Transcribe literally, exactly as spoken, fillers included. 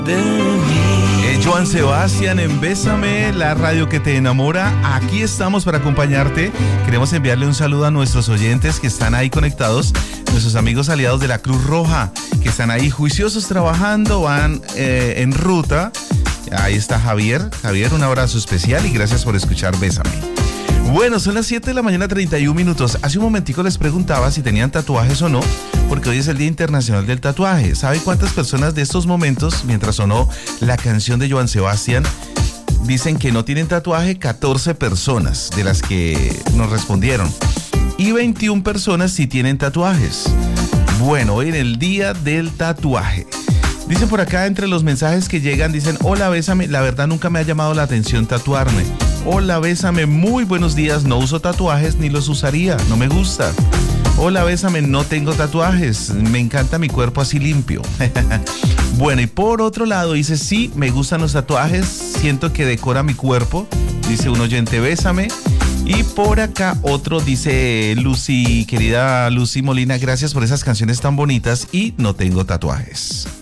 Eh, Joan Sebastián en Bésame, la radio que te enamora. Aquí estamos para acompañarte. Queremos enviarle un saludo a nuestros oyentes que están ahí conectados, nuestros amigos aliados de la Cruz Roja, que están ahí juiciosos trabajando, van eh, en ruta. Ahí está Javier. Javier, un abrazo especial y gracias por escuchar Bésame. Bueno, son las siete de la mañana, treinta y un minutos. Hace un momentico les preguntaba si tenían tatuajes o no, porque hoy es el Día Internacional del Tatuaje. ¿Sabe cuántas personas de estos momentos, mientras sonó la canción de Joan Sebastián, dicen que no tienen tatuaje? catorce personas de las que nos respondieron. Y veintiuna personas sí tienen tatuajes. Bueno, hoy en el Día del Tatuaje. Dicen por acá, entre los mensajes que llegan, dicen: hola, bésame, la verdad nunca me ha llamado la atención tatuarme. Hola, bésame, muy buenos días, no uso tatuajes ni los usaría, no me gusta. Hola, bésame, no tengo tatuajes, me encanta mi cuerpo así limpio. Bueno, y por otro lado dice: sí, me gustan los tatuajes, siento que decora mi cuerpo, dice un oyente, bésame. Y por acá otro dice: Lucy, querida Lucy Molina, gracias por esas canciones tan bonitas y no tengo tatuajes.